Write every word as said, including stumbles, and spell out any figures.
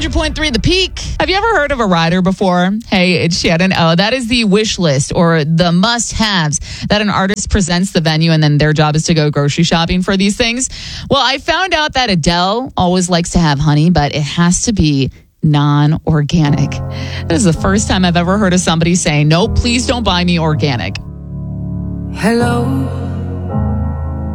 hundred point three The Peak. Have you ever heard of a rider before? Hey, it's Shannon O. That is the wish list or the must-haves that an artist presents the venue, and then their job is to go grocery shopping for these things. Well, I found out that Adele always likes to have honey, but it has to be non-organic. This is the first time I've ever heard of somebody saying, nope, please don't buy me organic. Hello.